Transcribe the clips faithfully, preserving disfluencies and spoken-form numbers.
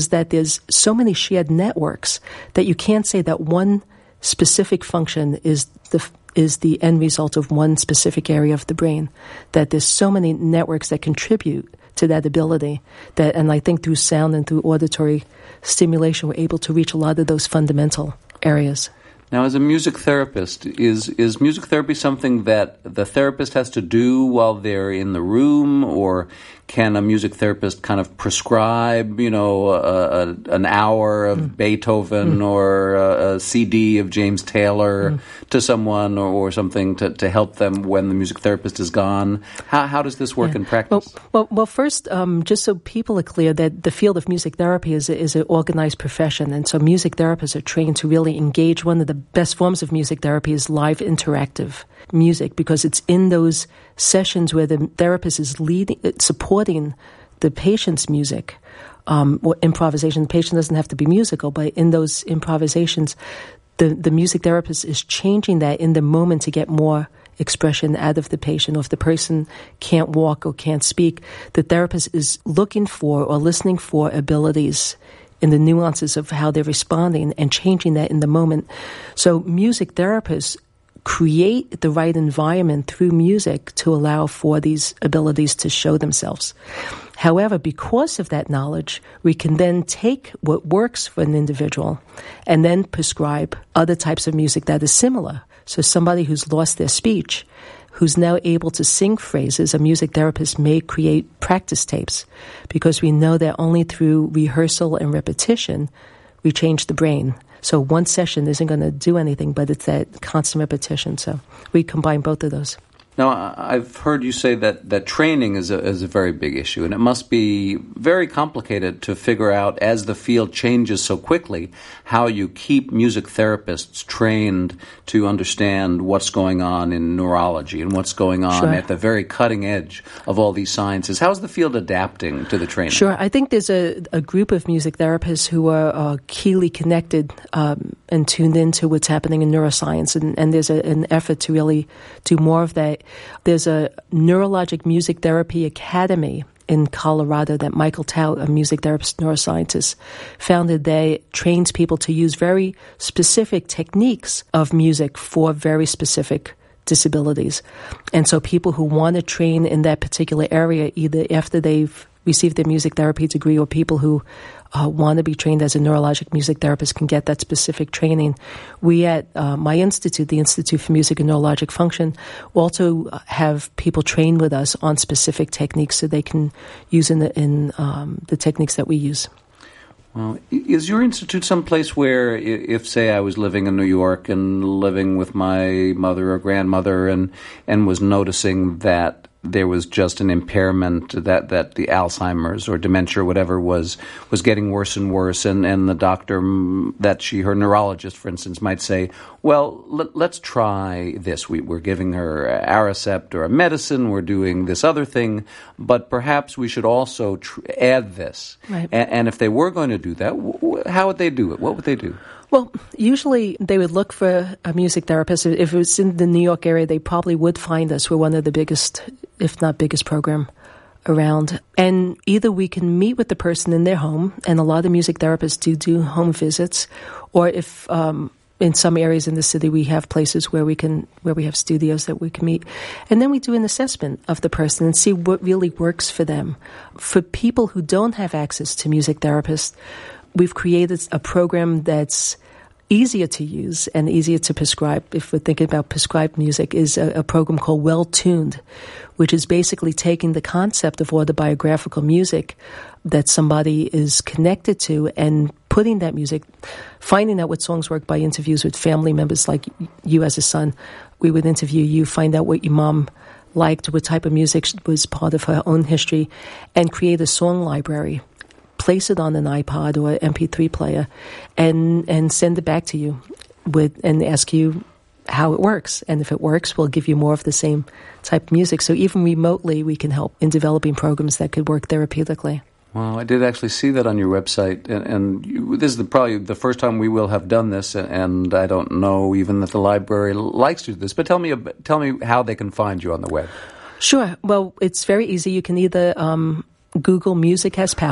is that there's so many shared networks that you can't say that one specific function is the is the end result of one specific area of the brain, that there's so many networks that contribute to that ability, that, and I think through sound and through auditory stimulation, we're able to reach a lot of those fundamental areas. Now, as a music therapist, is is music therapy something that the therapist has to do while they're in the room, or can a music therapist kind of prescribe, you know, a, a, an hour of mm. Beethoven mm. or a, a C D of James Taylor mm. to someone, or, or something to, to help them when the music therapist is gone? How how does this work yeah. in practice? Well, well, well first, um, just so people are clear, that the field of music therapy is a, is an organized profession, and so music therapists are trained to really engage. One of the best forms of music therapy is live interactive music, because it's in those sessions where the therapist is leading, supporting the patient's music um, or improvisation. The patient doesn't have to be musical, but in those improvisations, the, the music therapist is changing that in the moment to get more expression out of the patient. Or if the person can't walk or can't speak, the therapist is looking for or listening for abilities in the nuances of how they're responding and changing that in the moment. So music therapists create the right environment through music to allow for these abilities to show themselves. However, because of that knowledge, we can then take what works for an individual and then prescribe other types of music that is similar. So somebody who's lost their speech, who's now able to sing phrases, a music therapist may create practice tapes, because we know that only through rehearsal and repetition we change the brain. So one session isn't going to do anything, but it's that constant repetition. So we combine both of those. Now, I've heard you say that, that training is a, is a very big issue, and it must be very complicated to figure out, as the field changes so quickly, how you keep music therapists trained to understand what's going on in neurology and what's going on sure. at the very cutting edge of all these sciences. How's the field adapting to the training? Sure. I think there's a, a group of music therapists who are uh, keenly connected um, and tuned into what's happening in neuroscience, and, and there's a, an effort to really do more of that. There's a Neurologic Music Therapy Academy in Colorado that Michael Tout, a music therapist neuroscientist, founded. They trains people to use very specific techniques of music for very specific disabilities. And so people who want to train in that particular area, either after they've received their music therapy degree, or people who uh, want to be trained as a neurologic music therapist, can get that specific training. We at uh, my institute, the Institute for Music and Neurologic Function, also have people train with us on specific techniques so they can use in the, in um, the techniques that we use. Well, is your institute someplace where, if, say, I was living in New York and living with my mother or grandmother and and was noticing that there was just an impairment, that, that the Alzheimer's or dementia or whatever was was getting worse and worse, and, and the doctor, that she, her neurologist, for instance, might say, well, let, let's try this. We, we're giving her Aricept or a medicine, we're doing this other thing, but perhaps we should also tr- add this. Right. And, and if they were going to do that, w- how would they do it? What would they do? Well, usually they would look for a music therapist. If it was in the New York area, they probably would find us. We're one of the biggest, if not biggest, program around. And either we can meet with the person in their home, and a lot of music therapists do do home visits, or if um, in some areas in the city we have places where we can where we have studios that we can meet, and then we do an assessment of the person and see what really works for them. For people who don't have access to music therapists, we've created a program that's easier to use and easier to prescribe. If we're thinking about prescribed music, is a, a program called Well Tuned, which is basically taking the concept of autobiographical music that somebody is connected to and putting that music, finding out what songs work by interviews with family members like you as a son. We would interview you, find out what your mom liked, what type of music was part of her own history, and create a song library. Place it on an iPod or an M P three player, and and send it back to you with and ask you how it works. And if it works, we'll give you more of the same type of music. So even remotely, we can help in developing programs that could work therapeutically. Well, I did actually see that on your website, and, and you, this is the, probably the first time we will have done this, and I don't know even that the library likes to do this. But tell me, tell me how they can find you on the web. Sure. Well, it's very easy. You can either um, Google Music Has Power,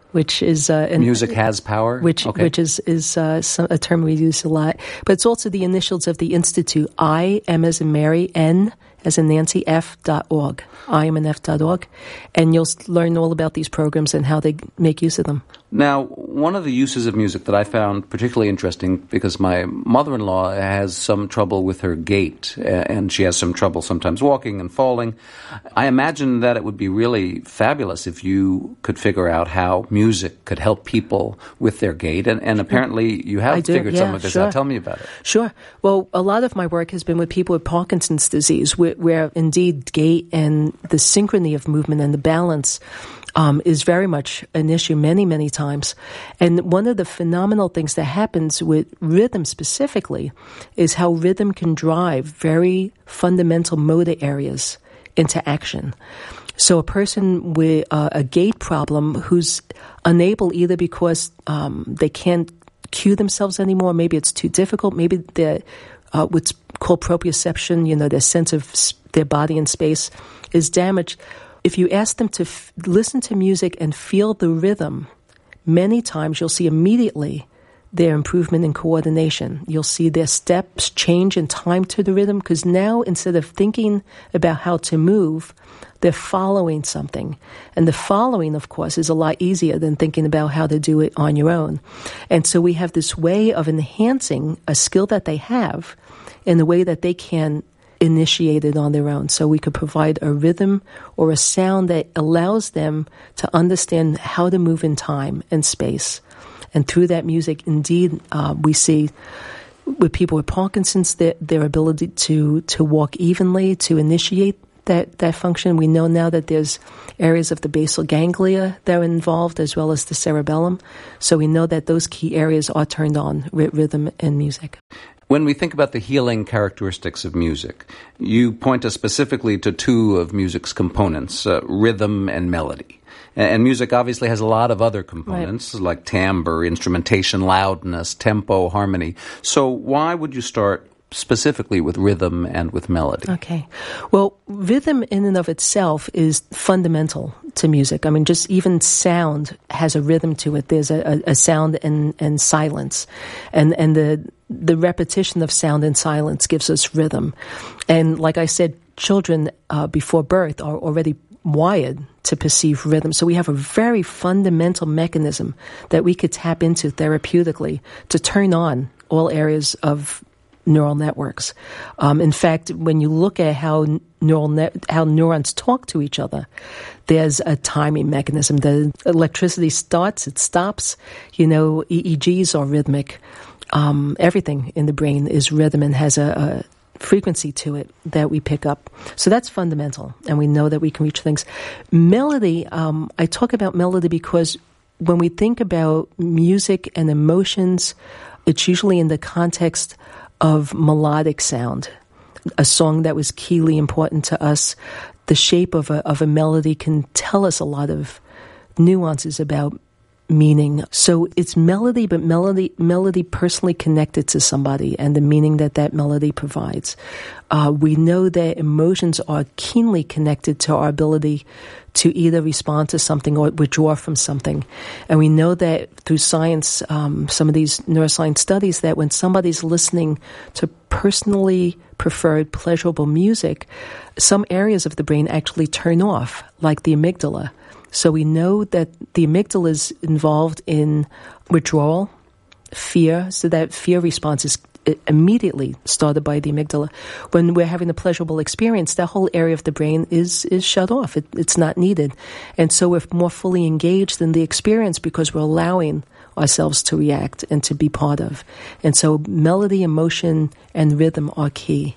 which is uh, an, music has power, which okay. which is is uh, some, a term we use a lot. But it's also the initials of the institute. I, M as in Mary, N as in Nancy, F dot org. I am an F dot org, and you'll learn all about these programs and how they make use of them. Now, one of the uses of music that I found particularly interesting, because my mother-in-law has some trouble with her gait, and she has some trouble sometimes walking and falling. I imagine that it would be really fabulous if you could figure out how music could help people with their gait, and, and apparently you have figured yeah, some of this sure. out. Tell me about it. Sure. Well, a lot of my work has been with people with Parkinson's disease, where, where indeed gait and the synchrony of movement and the balance Um, is very much an issue many, many times. And one of the phenomenal things that happens with rhythm specifically is how rhythm can drive very fundamental motor areas into action. So a person with uh, a gait problem who's unable either because um, they can't cue themselves anymore, maybe it's too difficult, maybe they're uh, what's called proprioception, you know, their sense of s- their body and space is damaged. If you ask them to f- listen to music and feel the rhythm, many times you'll see immediately their improvement in coordination. You'll see their steps change in time to the rhythm, because now instead of thinking about how to move, they're following something. And the following, of course, is a lot easier than thinking about how to do it on your own. And so we have this way of enhancing a skill that they have in the way that they can initiated on their own. So we could provide a rhythm or a sound that allows them to understand how to move in time and space. And through that music, indeed, uh, we see with people with Parkinson's their, their ability to, to walk evenly, to initiate that, that function. We know now that there's areas of the basal ganglia that are involved as well as the cerebellum. So we know that those key areas are turned on with rhythm and music. When we think about the healing characteristics of music, you point us specifically to two of music's components, uh, rhythm and melody. And, and music obviously has a lot of other components, right, like timbre, instrumentation, loudness, tempo, harmony. So why would you start specifically with rhythm and with melody? Okay. Well, rhythm in and of itself is fundamental to music. I mean, just even sound has a rhythm to it. There's a, a, a sound and, and silence. And, and the, the repetition of sound and silence gives us rhythm. And like I said, children uh, before birth are already wired to perceive rhythm. So we have a very fundamental mechanism that we could tap into therapeutically to turn on all areas of neural networks. Um, in fact, when you look at how neural net, how neurons talk to each other, there's a timing mechanism. The electricity starts, it stops. You know, E E Gs are rhythmic. Um, everything in the brain is rhythm and has a, a frequency to it that we pick up. So that's fundamental, and we know that we can reach things. Melody, um, I talk about melody because when we think about music and emotions, it's usually in the context of melodic sound, a song that was keenly important to us. The shape of a, of a melody can tell us a lot of nuances about meaning. So it's melody, but melody melody personally connected to somebody and the meaning that that melody provides. Uh, we know that emotions are keenly connected to our ability to either respond to something or withdraw from something. And we know that through science, um, some of these neuroscience studies, that when somebody's listening to personally preferred pleasurable music, some areas of the brain actually turn off, like the amygdala. So we know that the amygdala is involved in withdrawal, fear, so that fear response is immediately started by the amygdala. When we're having a pleasurable experience, that whole area of the brain is is shut off. It, it's not needed. And so we're more fully engaged in the experience because we're allowing ourselves to react and to be part of. And so melody, emotion, and rhythm are key.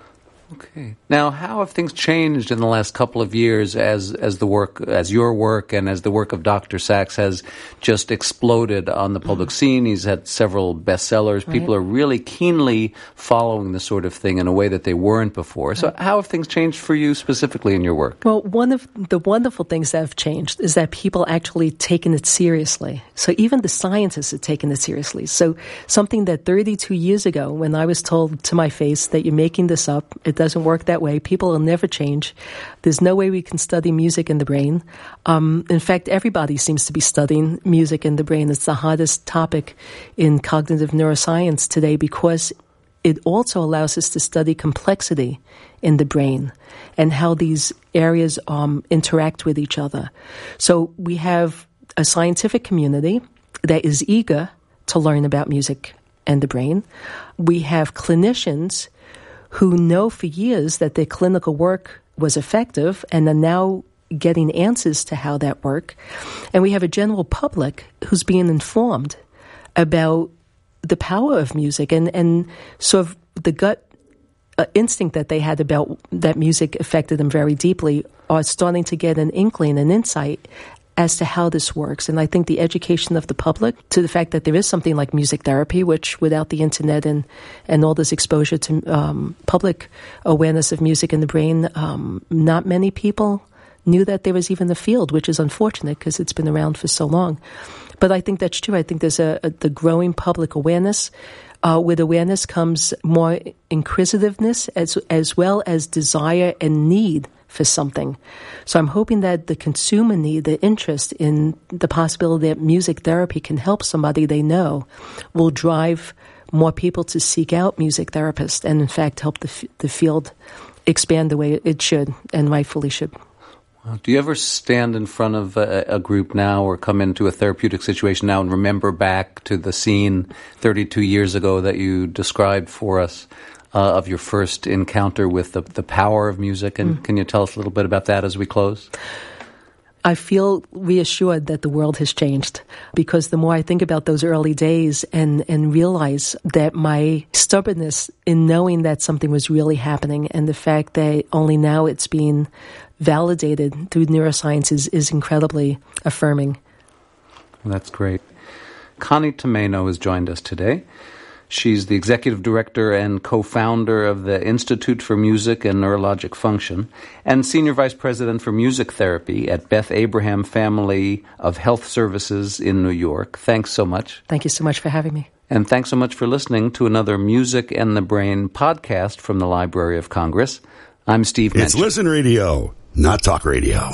Okay. Now, how have things changed in the last couple of years as as the work, as your work, and as the work of Doctor Sachs has just exploded on the public mm-hmm. scene? He's had several bestsellers. Right. People are really keenly following this sort of thing in a way that they weren't before. Right. So, how have things changed for you specifically in your work? Well, one of the wonderful things that have changed is that people actually taken it seriously. So, even the scientists have taken it seriously. So, something that thirty-two years ago, when I was told to my face that you're making this up, it It doesn't work that way. People will never change. There's no way we can study music in the brain. Um, in fact, everybody seems to be studying music in the brain. It's the hottest topic in cognitive neuroscience today because it also allows us to study complexity in the brain and how these areas um, interact with each other. So we have a scientific community that is eager to learn about music and the brain. We have clinicians who know for years that their clinical work was effective and are now getting answers to how that work. And we have a general public who's being informed about the power of music and, and sort of the gut uh, instinct that they had about that music affected them very deeply are starting to get an inkling, an insight as to how this works. And I think the education of the public to the fact that there is something like music therapy, which without the internet and, and all this exposure to um, public awareness of music in the brain, um, not many people knew that there was even a field, which is unfortunate because it's been around for so long. But I think that's true. I think there's a, a the growing public awareness. Uh, with awareness comes more inquisitiveness as as well as desire and need for something. So I'm hoping that the consumer need, the interest in the possibility that music therapy can help somebody they know, will drive more people to seek out music therapists and, in fact, help the f- the field expand the way it should and rightfully should. Do you ever stand in front of a, a group now or come into a therapeutic situation now and remember back to the scene thirty-two years ago that you described for us uh, of your first encounter with the, the power of music? And mm. can you tell us a little bit about that as we close? I feel reassured that the world has changed because the more I think about those early days and, and realize that my stubbornness in knowing that something was really happening and the fact that only now it's being validated through neuroscience is, is incredibly affirming. That's great. Connie Tomaino has joined us today. She's the executive director and co-founder of the Institute for Music and Neurologic Function and senior vice president for music therapy at Beth Abraham Family of Health Services in New York. Thanks so much. Thank you so much for having me. And thanks so much for listening to another Music and the Brain podcast from the Library of Congress. I'm Steve Mensch. It's Listen Radio, not Talk Radio.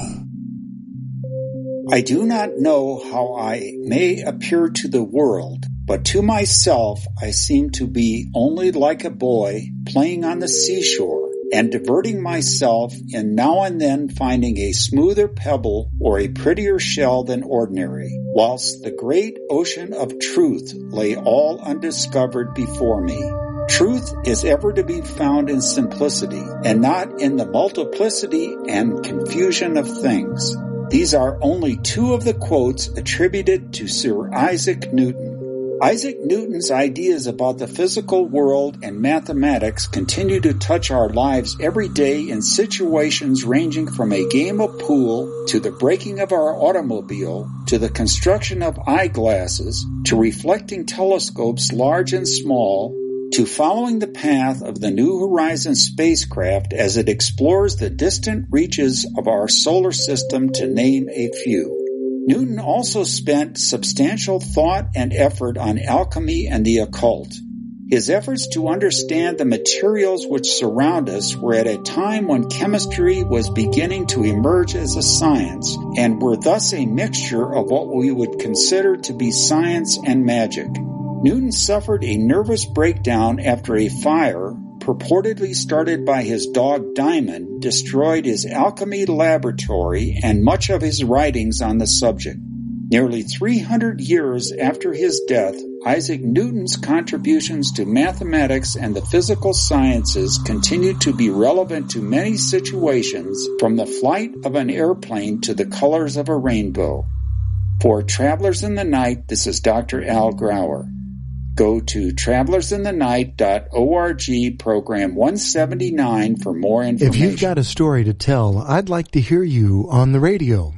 I do not know how I may appear to the world, but to myself I seem to be only like a boy playing on the seashore and diverting myself in now and then finding a smoother pebble or a prettier shell than ordinary, whilst the great ocean of truth lay all undiscovered before me. Truth is ever to be found in simplicity and not in the multiplicity and confusion of things. These are only two of the quotes attributed to Sir Isaac Newton. Isaac Newton's ideas about the physical world and mathematics continue to touch our lives every day in situations ranging from a game of pool to the braking of our automobile to the construction of eyeglasses to reflecting telescopes large and small to following the path of the New Horizons spacecraft as it explores the distant reaches of our solar system, to name a few. Newton also spent substantial thought and effort on alchemy and the occult. His efforts to understand the materials which surround us were at a time when chemistry was beginning to emerge as a science and were thus a mixture of what we would consider to be science and magic. Newton suffered a nervous breakdown after a fire, purportedly started by his dog Diamond, destroyed his alchemy laboratory and much of his writings on the subject. Nearly three hundred years after his death, Isaac Newton's contributions to mathematics and the physical sciences continue to be relevant to many situations, from the flight of an airplane to the colors of a rainbow. For Travelers in the Night, this is Doctor Al Grauer. Go to travelers in the night dot org, program one seventy-nine for more information. If you've got a story to tell, I'd like to hear you on the radio.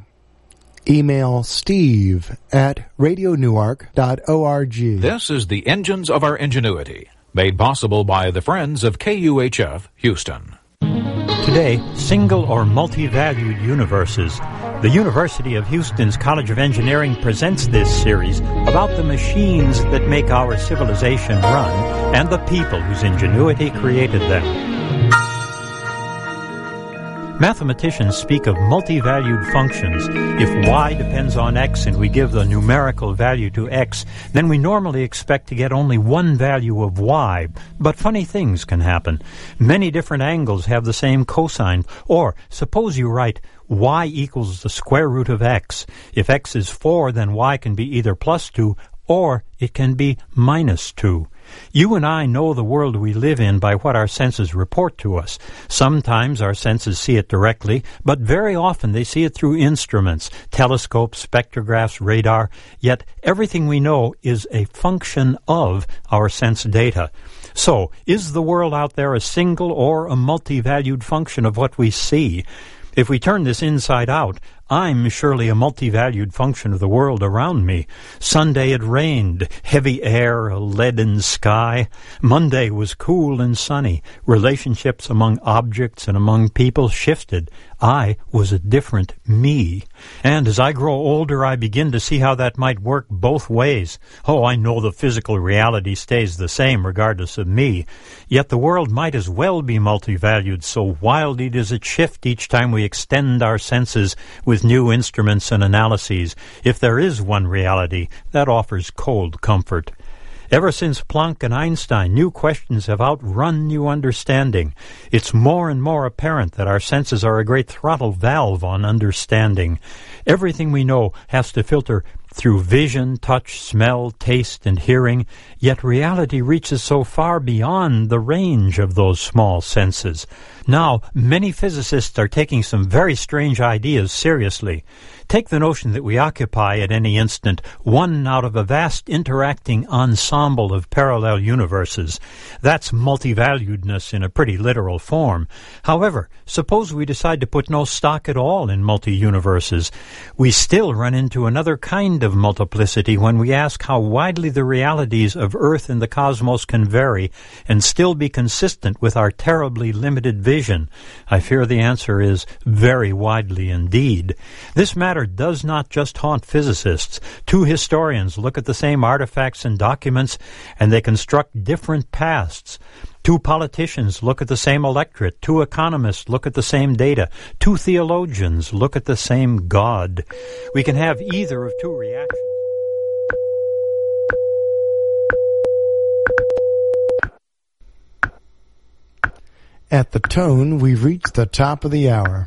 Email steve at radio newark dot org. This is the Engines of Our Ingenuity, made possible by the Friends of K U H F Houston. Today, single or multi-valued universes. The University of Houston's College of Engineering presents this series about the machines that make our civilization run and the people whose ingenuity created them. Mathematicians speak of multi-valued functions. If y depends on x and we give the numerical value to x, then we normally expect to get only one value of y. But funny things can happen. Many different angles have the same cosine. Or suppose you write y equals the square root of x. If x is four, then y can be either plus two or it can be minus two. You and I know the world we live in by what our senses report to us. Sometimes our senses see it directly, but very often they see it through instruments, telescopes, spectrographs, radar. Yet everything we know is a function of our sense data. So, is the world out there a single or a multi-valued function of what we see? If we turn this inside out, I'm surely a multi-valued function of the world around me. Sunday it rained, heavy air, a leaden sky. Monday was cool and sunny. Relationships among objects and among people shifted. I was a different me. And as I grow older, I begin to see how that might work both ways. Oh, I know the physical reality stays the same regardless of me. Yet the world might as well be multi-valued, so wildly does it shift each time we extend our senses with new instruments and analyses. If there is one reality, that offers cold comfort. Ever since Planck and Einstein, new questions have outrun new understanding. It's more and more apparent that our senses are a great throttle valve on understanding. Everything we know has to filter through vision, touch, smell, taste, and hearing, yet reality reaches so far beyond the range of those small senses. Now, many physicists are taking some very strange ideas seriously. Take the notion that we occupy at any instant one out of a vast interacting ensemble of parallel universes. That's multivaluedness in a pretty literal form. However, suppose we decide to put no stock at all in multi-universes. We still run into another kind of multiplicity when we ask how widely the realities of Earth and the cosmos can vary and still be consistent with our terribly limited vision. I fear the answer is very widely indeed. This matter does not just haunt physicists. Two historians look at the same artifacts and documents, and they construct different pasts. Two politicians look at the same electorate. Two economists look at the same data. Two theologians look at the same God. We can have either of two reactions. At the tone, we've reached the top of the hour.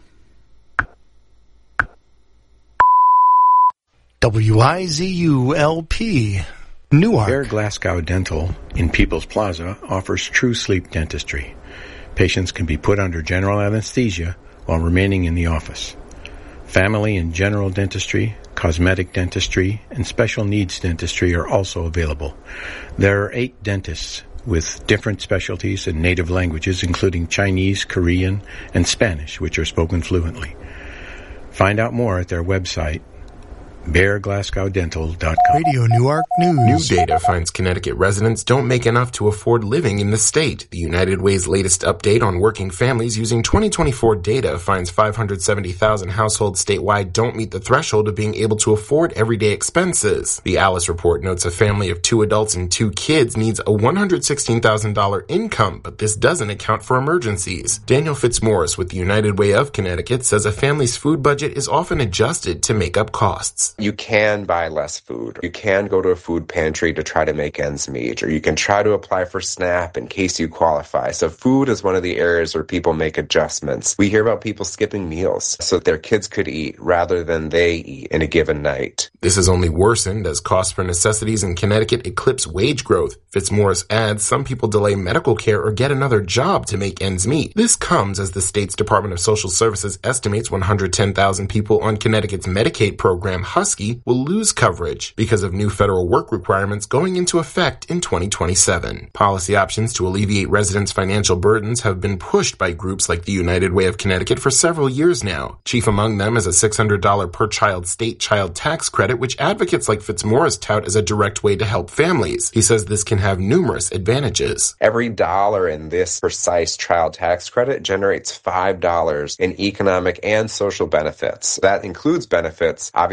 W I Z U L P, Newark. Bear Glasgow Dental in People's Plaza offers true sleep dentistry. Patients can be put under general anesthesia while remaining in the office. Family and general dentistry, cosmetic dentistry, and special needs dentistry are also available. There are eight dentists with different specialties in native languages, including Chinese, Korean, and Spanish, which are spoken fluently. Find out more at their website, bear glasgow dental dot com. Radio Newark News. New data finds Connecticut residents don't make enough to afford living in the state. The United Way's latest update on working families using twenty twenty-four data finds five hundred seventy thousand households statewide don't meet the threshold of being able to afford everyday expenses. The Alice report notes a family of two adults and two kids needs a one hundred sixteen thousand dollars income, but this doesn't account for emergencies. Daniel Fitzmaurice with the United Way of Connecticut says a family's food budget is often adjusted to make up costs. You can buy less food. You can go to a food pantry to try to make ends meet, or you can try to apply for SNAP in case you qualify. So food is one of the areas where people make adjustments. We hear about people skipping meals so that their kids could eat rather than they eat in a given night. This has only worsened as costs for necessities in Connecticut eclipse wage growth. Fitzmaurice adds some people delay medical care or get another job to make ends meet. This comes as the state's Department of Social Services estimates one hundred ten thousand people on Connecticut's Medicaid program, Husky, will lose coverage because of new federal work requirements going into effect in twenty twenty-seven. Policy options to alleviate residents' financial burdens have been pushed by groups like the United Way of Connecticut for several years now. Chief among them is a six hundred dollars per child state child tax credit, which advocates like Fitzmaurice tout as a direct way to help families. He says this can have numerous advantages. Every dollar in this precise child tax credit generates five dollars in economic and social benefits. That includes benefits, obviously, to the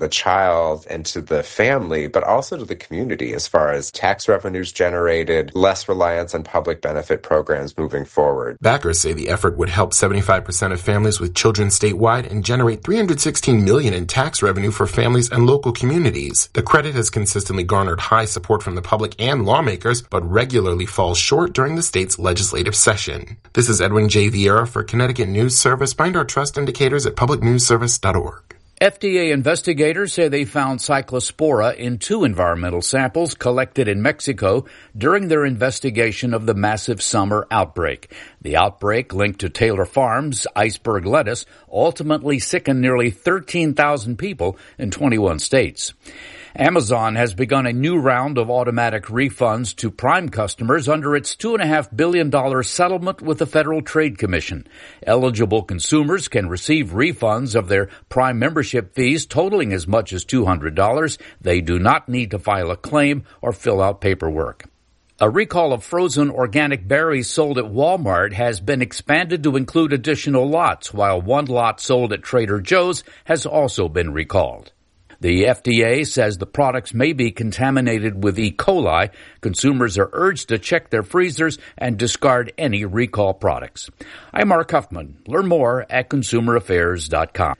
the child and to the family, but also to the community as far as tax revenues generated, less reliance on public benefit programs moving forward. Backers say the effort would help seventy-five percent of families with children statewide and generate three hundred sixteen million dollars in tax revenue for families and local communities. The credit has consistently garnered high support from the public and lawmakers, but regularly falls short during the state's legislative session. This is Edwin J. Vieira for Connecticut News Service. Find our trust indicators at public news service dot org. F D A investigators say they found cyclospora in two environmental samples collected in Mexico during their investigation of the massive summer outbreak. The outbreak, linked to Taylor Farms' iceberg lettuce, ultimately sickened nearly thirteen thousand people in twenty-one states. Amazon has begun a new round of automatic refunds to Prime customers under its two point five billion dollars settlement with the Federal Trade Commission. Eligible consumers can receive refunds of their Prime membership fees totaling as much as two hundred dollars. They do not need to file a claim or fill out paperwork. A recall of frozen organic berries sold at Walmart has been expanded to include additional lots, while one lot sold at Trader Joe's has also been recalled. The F D A says the products may be contaminated with E. coli. Consumers are urged to check their freezers and discard any recall products. I'm Mark Huffman. Learn more at consumer affairs dot com.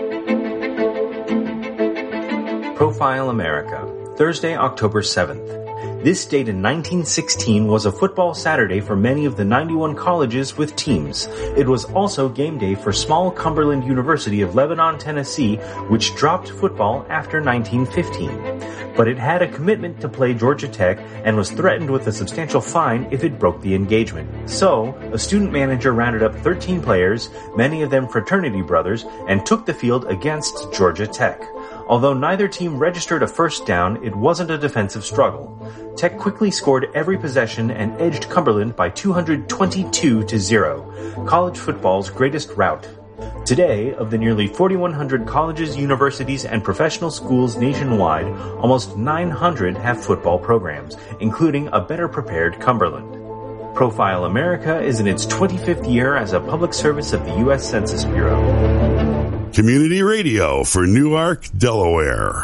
Profile America, Thursday, October seventh. This date in nineteen sixteen was a football Saturday for many of the ninety-one colleges with teams. It was also game day for small Cumberland University of Lebanon, Tennessee, which dropped football after nineteen fifteen. But it had a commitment to play Georgia Tech and was threatened with a substantial fine if it broke the engagement. So, a student manager rounded up thirteen players, many of them fraternity brothers, and took the field against Georgia Tech. Although neither team registered a first down, it wasn't a defensive struggle. Tech quickly scored every possession and edged Cumberland by two hundred twenty-two to zero, college football's greatest rout. Today, of the nearly forty-one hundred colleges, universities, and professional schools nationwide, almost nine hundred have football programs, including a better-prepared Cumberland. Profile America is in its twenty-fifth year as a public service of the U S Census Bureau. Community radio for Newark, Delaware.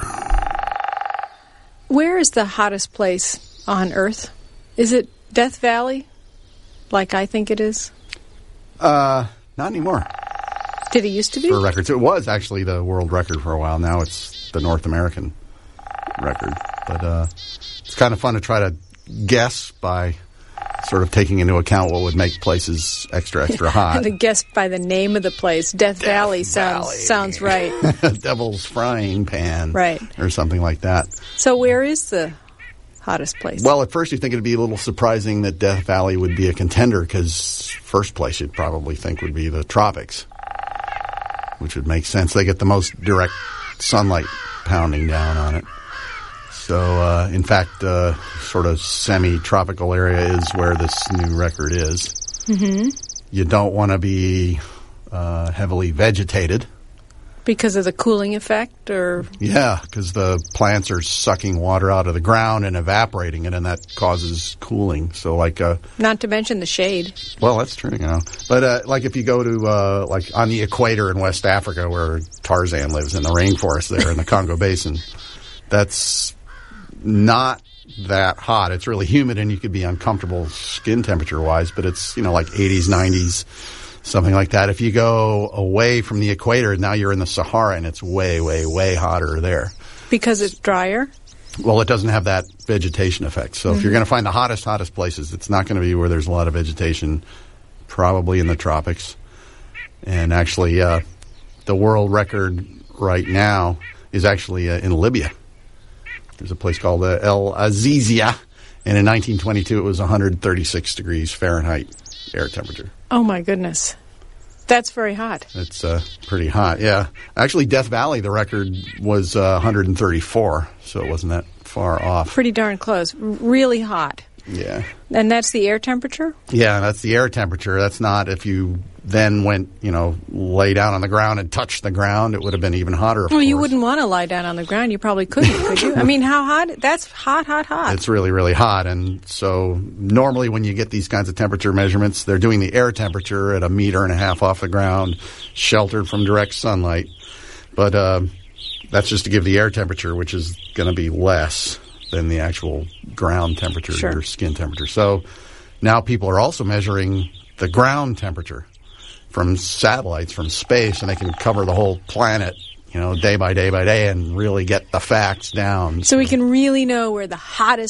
Where is the hottest place on Earth? Is it Death Valley, like I think it is? Uh, not anymore. Did it used to be? For records. It was actually the world record for a while. Now it's the North American record. But uh, it's kind of fun to try to guess by sort of taking into account what would make places extra, extra hot. To guess by the name of the place. Death, Death Valley sounds Valley. sounds right. Devil's Frying Pan. Right. Or something like that. So where is the hottest place? Well, at first you think it would be a little surprising that Death Valley would be a contender, because first place you'd probably think would be the tropics, which would make sense. They get the most direct sunlight pounding down on it. So, uh, in fact, uh, sort of semi-tropical area is where this new record is. Mm-hmm. You don't want to be uh, heavily vegetated. Because of the cooling effect, or? Yeah, because the plants are sucking water out of the ground and evaporating it, and that causes cooling. So, like, uh, not to mention the shade. Well, that's true, you know. But uh, like, if you go to uh, like on the equator in West Africa, where Tarzan lives in the rainforest there in the Congo Basin, that's not that hot. It's really humid, and you could be uncomfortable skin temperature-wise. But it's, you know, like eighties, nineties. Something like that. If you go away from the equator, now you're in the Sahara, and it's way, way, way hotter there. Because it's drier? Well, it doesn't have that vegetation effect. So mm-hmm. if you're going to find the hottest, hottest places, it's not going to be where there's a lot of vegetation, probably in the tropics. And actually, uh, the world record right now is actually uh, in Libya. There's a place called uh, El Azizia, and in nineteen twenty-two it was one hundred thirty-six degrees Fahrenheit air temperature. Oh, my goodness. That's very hot. It's uh, pretty hot, yeah. Actually, Death Valley, the record was uh, one hundred thirty-four, so it wasn't that far off. Pretty darn close. Really hot. Yeah. And that's the air temperature? Yeah, that's the air temperature. That's not if you then went, you know, lay down on the ground and touched the ground, it would have been even hotter, of Well, course. you wouldn't want to lie down on the ground. You probably couldn't, could you? I mean, how hot? That's hot, hot, hot. It's really, really hot. And so normally when you get these kinds of temperature measurements, they're doing the air temperature at a meter and a half off the ground, sheltered from direct sunlight. But uh, that's just to give the air temperature, which is going to be less than the actual ground temperature, Sure. your skin temperature. So now people are also measuring the ground temperature from satellites, from space, and they can cover the whole planet, you know, day by day by day and really get the facts down. So we can really know where the hottest